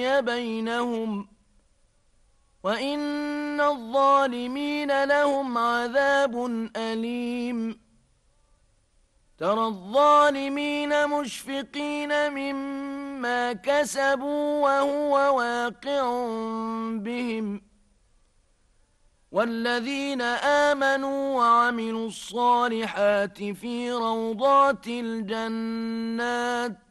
بينهم وإن الظالمين لهم عذاب أليم ترى الظالمين مشفقين مما كسبوا وهو واقع بهم والذين آمنوا وعملوا الصالحات في روضات الجنات